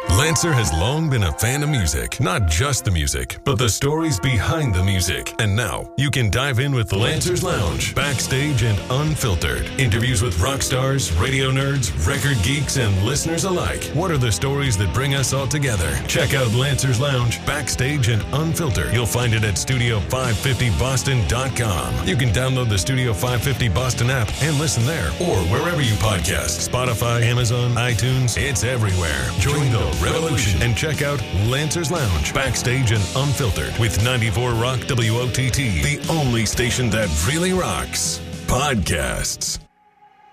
Lancer has long been a fan of music, not just the music, but the stories behind the music. And now you can dive in with Lancer's Lounge, backstage and unfiltered. Interviews with rock stars, radio nerds, record geeks, and listeners alike. What are the stories that bring us all together? Check out Lancer's Lounge, backstage and unfiltered. You'll find it at Studio550Boston.com. You can download the Studio 550 Boston app and listen there, or wherever you podcast. Spotify, Amazon, iTunes, it's everywhere. Join the revolution and check out Lancer's Lounge, backstage and unfiltered with 94 Rock WOTT, the only station that really rocks podcasts.